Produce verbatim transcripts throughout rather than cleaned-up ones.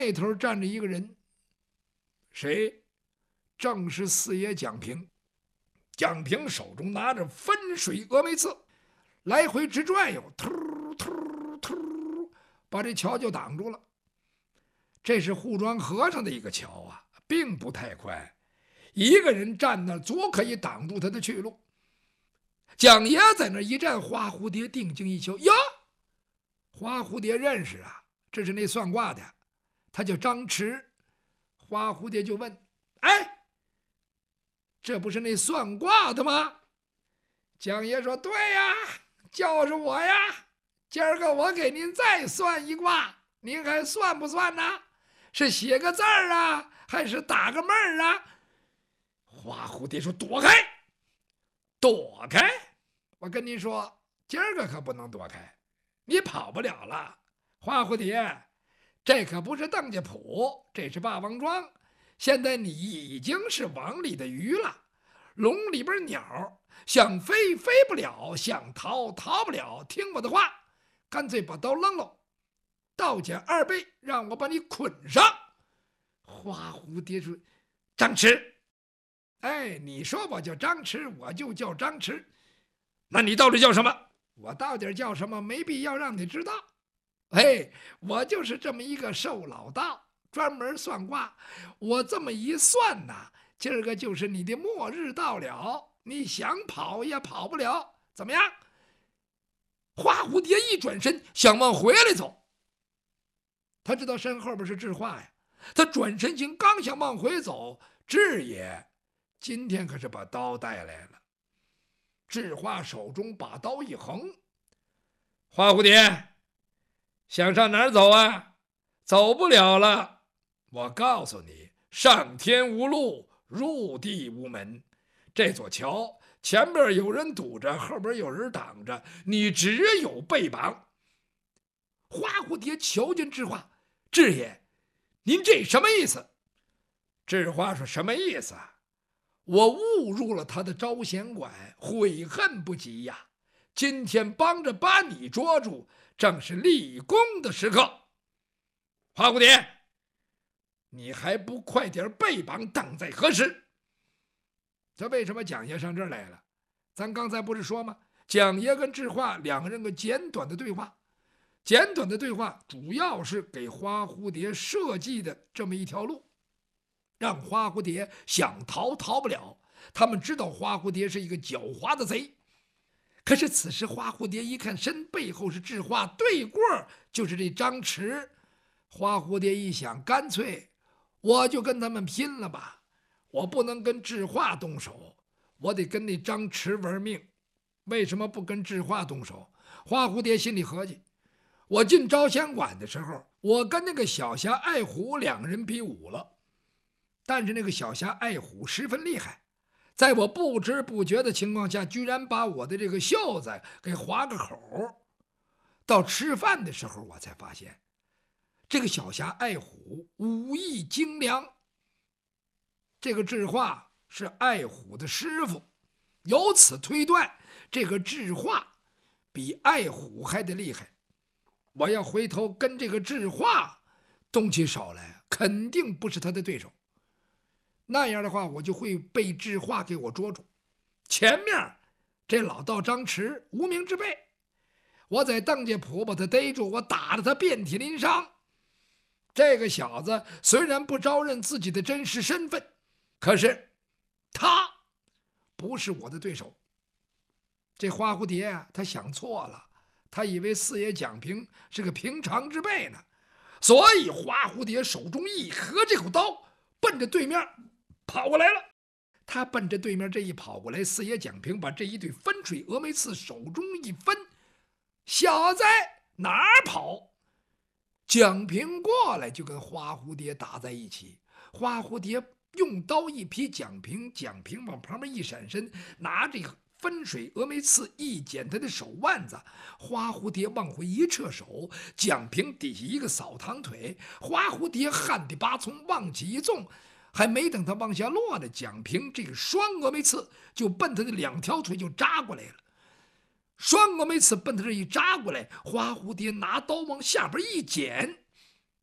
那头站着一个人，谁？正是四爷蒋平。蒋平手中拿着分水峨眉刺，来回直转悠，突突突，把这桥就挡住了。这是护庄河上的一个桥啊，并不太宽，一个人站那足可以挡住他的去路。蒋爷在那一站，花蝴蝶定睛一瞧，呀，花蝴蝶认识啊，这是那算卦的，他叫张弛。花蝴蝶就问：“哎，这不是那算卦的吗？”蒋爷说：“对呀，就是我呀。今儿个我给您再算一卦，您还算不算呢？是写个字儿啊，还是打个闷儿啊？”花蝴蝶说：“躲开，躲开！我跟您说，今儿个可不能躲开，你跑不了了。花蝴蝶，这可不是邓家堡，这是霸王庄。现在你已经是网里的鱼了，笼里边鸟，想飞飞不了，想逃逃不了。听我的话，干脆把刀扔了，倒减二倍，让我把你捆上。”花蝴蝶说：“张弛，哎，你说我叫张弛，我就叫张弛。那你到底叫什么？”“我到底叫什么，没必要让你知道。嘿，我就是这么一个瘦老道，专门算卦。我这么一算呐，今儿个就是你的末日到了，你想跑也跑不了。怎么样？”花蝴蝶一转身想往回来走，他知道身后边是智化呀。他转身行，刚想往回走，智爷今天可是把刀带来了。智化手中把刀一横：“花蝴蝶，想上哪儿走啊？走不了了。我告诉你，上天无路，入地无门。这座桥前边有人堵着，后边有人挡着，你只有被绑。”花蝴蝶瞧见智化：“智爷，您这什么意思？”智化说：“什么意思啊？我误入了他的招贤馆，悔恨不及呀！今天帮着把你捉住，正是立功的时刻。花蝴蝶，你还不快点被绑，等在何时？”这为什么蒋爷上这儿来了？咱刚才不是说吗？蒋爷跟智化两个人个简短的对话，简短的对话主要是给花蝴蝶设计的这么一条路，让花蝴蝶想逃逃不了。他们知道花蝴蝶是一个狡猾的贼，可是此时花蝴蝶一看身背后是智化，对过就是这张弛。花蝴蝶一想，干脆我就跟他们拼了吧，我不能跟智化动手，我得跟那张弛玩命。为什么不跟智化动手？花蝴蝶心里合计，我进招贤馆的时候，我跟那个小侠爱虎两个人比武了，但是那个小侠爱虎十分厉害，在我不知不觉的情况下，居然把我的这个袖子给划个口。到吃饭的时候，我才发现这个小侠爱虎武艺精良，这个智化是爱虎的师傅，由此推断，这个智化比爱虎还得厉害。我要回头跟这个智化动起手来，肯定不是他的对手。那样的话，我就会被智化给我捉住。前面这老道张弛无名之辈，我在邓家堡把他逮住，我打得他遍体鳞伤。这个小子虽然不招认自己的真实身份，可是他不是我的对手。这花蝴蝶啊，他想错了，他以为四爷蒋平是个平常之辈呢，所以花蝴蝶手中一合这口刀，奔着对面跑过来了。他奔着对面这一跑过来，四爷蒋平把这一对分水峨眉刺手中一分：“小子哪儿跑？”蒋平过来就跟花蝴蝶打在一起，花蝴蝶用刀一劈蒋平，蒋平往旁边一闪身，拿着分水峨眉刺一剪他的手腕子，花蝴蝶往回一撤手，蒋平底下一个扫堂腿，花蝴蝶旱地拔葱往起一纵，还没等他往下落呢，蒋平这个双峨眉刺就奔他的两条腿就扎过来了。双峨眉刺奔他这一扎过来，花蝴蝶拿刀往下边一剪，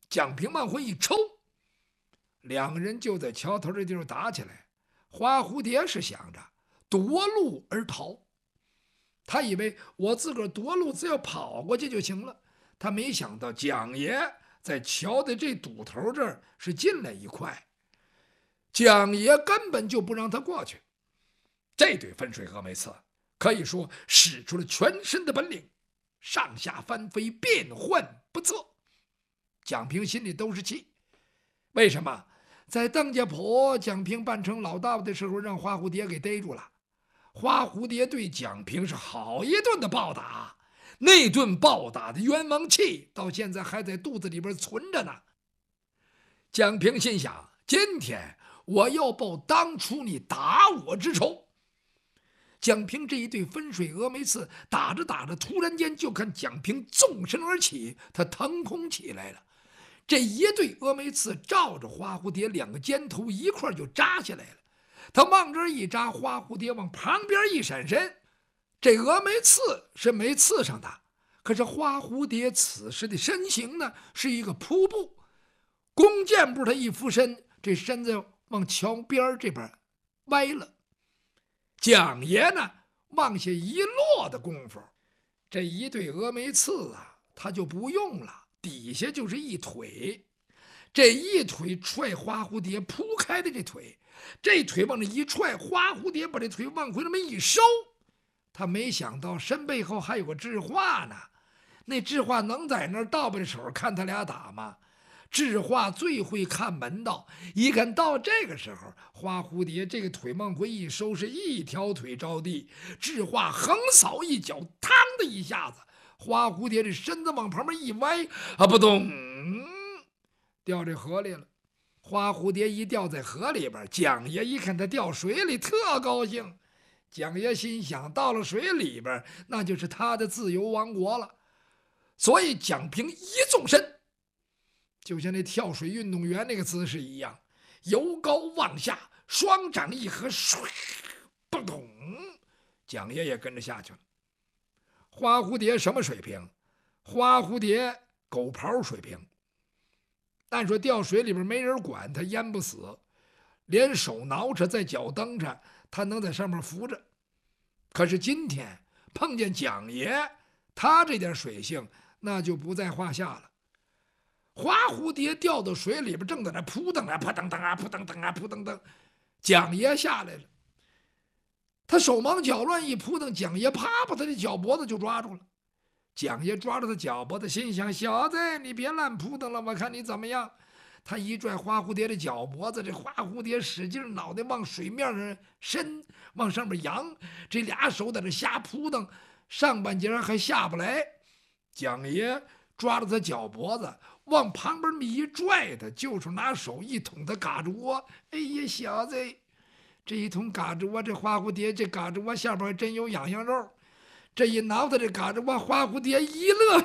蒋平往回一抽，两个人就在桥头这地方打起来。花蝴蝶是想着夺路而逃，他以为我自个儿夺路，只要跑过去就行了。他没想到蒋爷在桥的这堵头这儿是进来一块，蒋爷根本就不让他过去。这对分水峨眉刺可以说使出了全身的本领，上下翻飞，变幻不测。蒋平心里都是气，为什么？在邓家堡，蒋平扮成老大的时候，让花蝴蝶给逮住了。花蝴蝶对蒋平是好一顿的暴打，那顿暴打的冤枉气到现在还在肚子里边存着呢。蒋平心想，今天我要报当初你打我之仇。蒋平这一对分水峨眉刺打着打着，突然间就看蒋平纵身而起，他腾空起来了。这一对峨眉刺照着花蝴蝶两个肩头一块就扎下来了。他往这儿一扎，花蝴蝶往旁边一闪身，这峨眉刺是没刺上的。可是花蝴蝶此时的身形呢，是一个瀑布，弓箭步他一俯身，这身子往桥边这边歪了。蒋爷呢，往下一落的功夫，这一对峨眉刺啊，他就不用了，底下就是一腿，这一腿踹花蝴蝶铺开的这腿，这腿往那一踹，花蝴蝶把这腿往回那么一收。他没想到身背后还有个智化呢，那智化能在那儿倒背着手看他俩打吗？智化最会看门道，一看到这个时候，花蝴蝶这个腿往回一收，是一条腿着地，智化横扫一脚，嘡的一下子，花蝴蝶这身子往旁边一歪，啊，不动，掉这河里了。花蝴蝶一掉在河里边，蒋爷一看他掉水里，特高兴。蒋爷心想，到了水里边，那就是他的自由王国了。所以蒋平一纵身，就像那跳水运动员那个姿势一样，由高往下，双掌一合，唰，不咚，蒋爷也跟着下去了。花蝴蝶什么水平？花蝴蝶狗刨水平。按说掉水里边没人管，他淹不死，连手挠着，在脚蹬着，他能在上面浮着。可是今天碰见蒋爷，他这点水性那就不在话下了。花蝴蝶掉到水里边，正在那扑腾啊扑腾腾啊扑腾腾啊扑腾腾，蒋爷下来了，他手忙脚乱一扑腾，蒋爷啪把他的脚脖子就抓住了。蒋爷抓着他脚脖子，心想：小子，你别乱扑腾了，我看你怎么样。他一拽花蝴蝶的脚脖子，这花蝴蝶使劲脑袋往水面上伸，往上面扬，这俩手在这瞎扑腾，上半截还下不来。蒋爷抓着他脚脖子往旁边一拽，他就是拿手一捅他嘎吱窝。哎呀，小子，这一捅嘎吱窝，这花蝴蝶这嘎吱窝下边还真有痒痒肉。这一挠他这嘎吱窝，花蝴蝶一乐，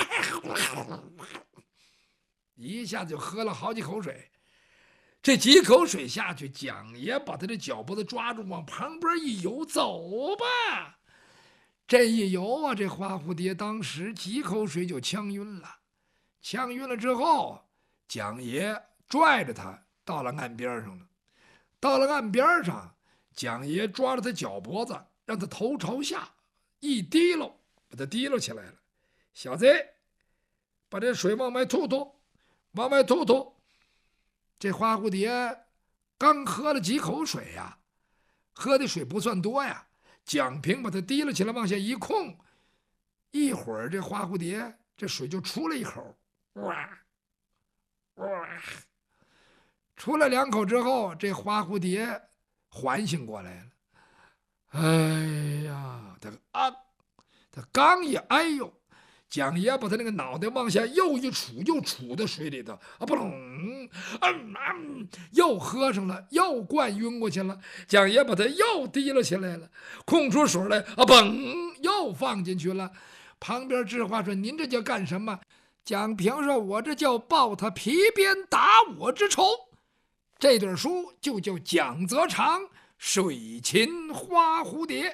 一下就喝了好几口水。这几口水下去，蒋爷把他的脚脖子抓住，往旁边一游，走吧。这一游啊，这花蝴蝶当时几口水就呛晕了。呛晕了之后，蒋爷拽着他到了岸边上了。到了岸边上，蒋爷抓着他脚脖子，让他头朝下一提溜，把他提溜起来了。小子，把这水往外吐吐，往外吐吐。这花蝴蝶刚喝了几口水呀、啊，喝的水不算多呀。蒋平把他提了起来，往下一控，一会儿这花蝴蝶这水就出了一口，哇哇，出了两口之后，这花蝴蝶缓醒过来了。哎呀，他啊，他刚一哎呦，蒋爷把他那个脑袋往下又一杵，又杵到水里头，啊不隆，嗯嗯，又喝上了，又灌晕过去了。蒋爷把他又提了起来了，空出水来，啊嘣，又放进去了。旁边智化说：“您这叫干什么？”蒋平说：“我这叫报他皮鞭打我之仇。”这段书就叫蒋泽长水禽花蝴蝶。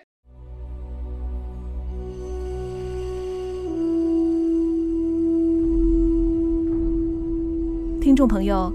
听众朋友，